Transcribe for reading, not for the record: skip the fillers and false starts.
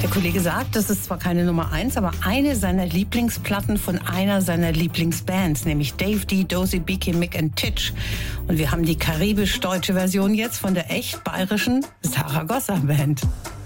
Der Kollege sagt, das ist zwar keine Nummer 1, aber eine seiner Lieblingsplatten von einer seiner Lieblingsbands, nämlich Dave D, Dozy, Beaky, Mick and Titch. Und wir haben die karibisch-deutsche Version jetzt von der echt bayerischen Saragossa Band.